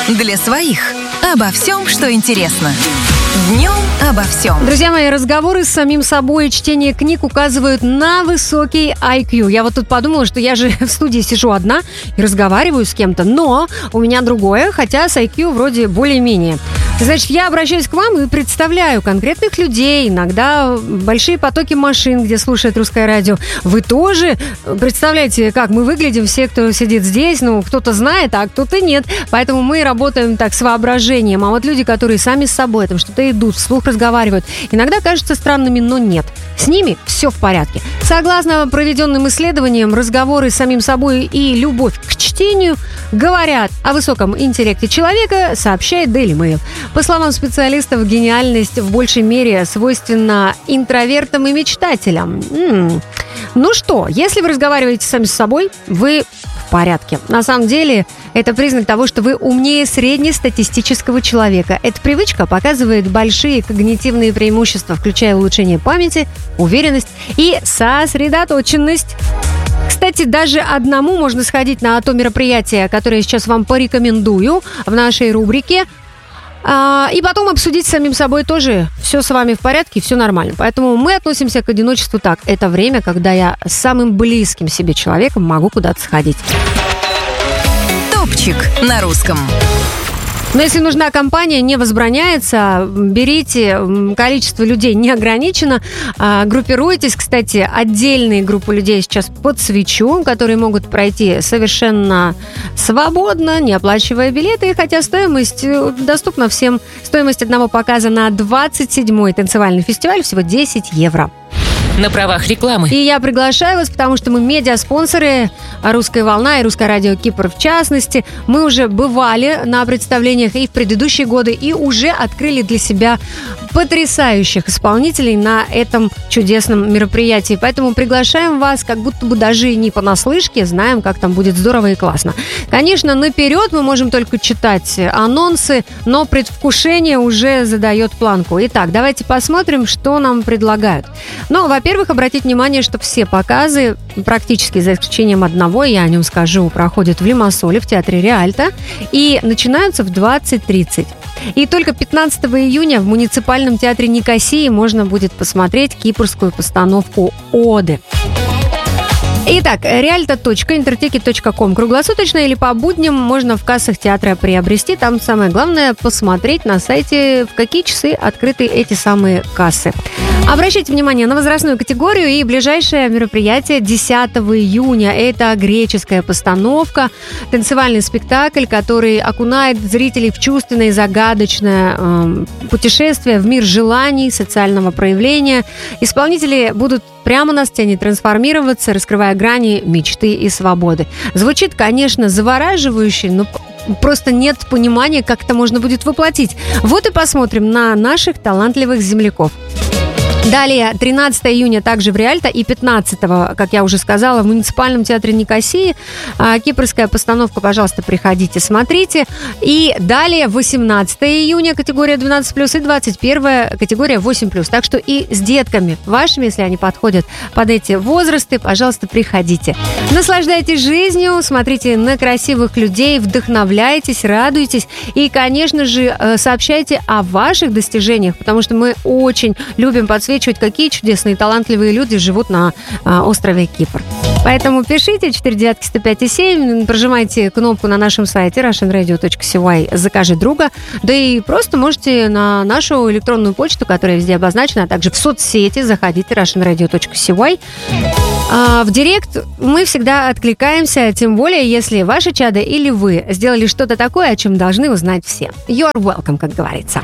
Для своих. Обо всем, что интересно. Днем обо всем. Друзья мои, разговоры с самим собой и чтение книг указывают на высокий IQ. Я вот тут подумала, что я же в студии сижу одна и разговариваю с кем-то, но у меня другое, хотя с IQ вроде более-менее. Значит, я обращаюсь к вам и представляю конкретных людей, иногда большие потоки машин, где слушает русское радио. Вы тоже представляете, как мы выглядим, все, кто сидит здесь, кто-то знает, а кто-то нет. Поэтому мы работаем так с воображением. А вот люди, которые сами с собой там что-то идут, вслух разговаривают, иногда кажутся странными, но нет. С ними все в порядке. Согласно проведенным исследованиям, разговоры с самим собой и любовь к чтению говорят о высоком интеллекте человека, сообщает Daily Mail. По словам специалистов, гениальность в большей мере свойственна интровертам и мечтателям. Ну что, если вы разговариваете сами с собой, вы в порядке. На самом деле, это признак того, что вы умнее среднестатистического человека. Эта привычка показывает большие когнитивные преимущества, включая улучшение памяти, уверенность и сосредоточенность. Кстати, даже одному можно сходить на то мероприятие, которое я сейчас вам порекомендую в нашей рубрике. И потом обсудить с самим собой тоже. Все с вами в порядке, все нормально. Поэтому мы относимся к одиночеству так. Это время, когда я с самым близким себе человеком могу куда-то сходить. Топчик на русском. Но если нужна компания, не возбраняется. Берите, количество людей не ограничено. Группируйтесь. Кстати, отдельные группы людей сейчас подсвечу, которые могут пройти совершенно свободно, не оплачивая билеты. Хотя стоимость доступна всем. Стоимость одного показа на 27-й танцевальный фестиваль всего 10 евро. На правах рекламы. И я приглашаю вас, потому что мы медиаспонсоры «Русская волна» и «Русское радио Кипр» в частности. Мы уже бывали на представлениях и в предыдущие годы, и уже открыли для себя потрясающих исполнителей на этом чудесном мероприятии. Поэтому приглашаем вас, как будто бы даже не понаслышке, знаем, как там будет здорово и классно. Конечно, наперед мы можем только читать анонсы, но предвкушение уже задает планку. Итак, давайте посмотрим, что нам предлагают. Во-первых, обратите внимание, что все показы, практически за исключением одного, я о нем скажу, проходят в Лимассоле, в театре Риальто, и начинаются в 20:30. И только 15 июня в муниципальном театре Никосии можно будет посмотреть кипрскую постановку «Оды». Итак, realto.interticket.com. Круглосуточно или по будням можно в кассах театра приобрести. Там самое главное посмотреть на сайте, в какие часы открыты эти самые кассы. Обращайте внимание на возрастную категорию и ближайшее мероприятие 10 июня. Это греческая постановка, танцевальный спектакль, который окунает зрителей в чувственное и загадочное путешествие в мир желаний, социального проявления. Исполнители будут прямо на сцене трансформироваться, раскрывая грани мечты и свободы. Звучит, конечно, завораживающе, но просто нет понимания, как это можно будет воплотить. Вот и посмотрим на наших талантливых земляков. Далее, 13 июня также в Риальто и 15-го, как я уже сказала, в муниципальном театре Никосии. Кипрская постановка, пожалуйста, приходите, смотрите. И далее, 18 июня категория 12+, и 21 категория 8+. Так что и с детками вашими, если они подходят под эти возрасты, пожалуйста, приходите. Наслаждайтесь жизнью, смотрите на красивых людей, вдохновляйтесь, радуйтесь. И, конечно же, сообщайте о ваших достижениях, потому что мы очень любим подсвечивать, какие чудесные и талантливые люди живут на острове Кипр. Поэтому пишите 49105,7, прожимайте кнопку на нашем сайте russianradio.cy «Закажи друга», да и просто можете на нашу электронную почту, которая везде обозначена, а также в соцсети заходите russianradio.cy. В директ мы всегда откликаемся, тем более, если ваши чада или вы сделали что-то такое, о чем должны узнать все. You're welcome, как говорится.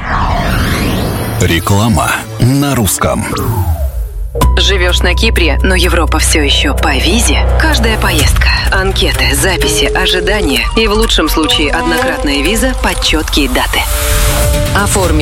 Реклама на русском. Живешь на Кипре, но Европа все еще по визе? Каждая поездка, анкеты, записи, ожидания и в лучшем случае однократная виза под четкие даты. Оформи